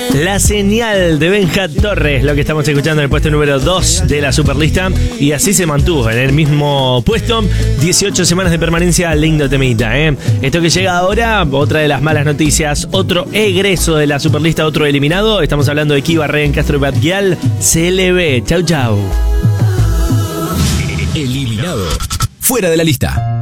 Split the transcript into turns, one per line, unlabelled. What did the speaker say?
La señal de Benja Torres, lo que estamos escuchando en el puesto número 2 de la Superlista. Y así se mantuvo en el mismo puesto. 18 semanas de permanencia, lindo temita, ¿eh? Esto que llega ahora, otra de las malas noticias. Otro egreso de la Superlista, otro eliminado. Estamos hablando de Kiva, Ryan Castro y Batguial. CLB, chau chau.
Eliminado. Fuera de la lista.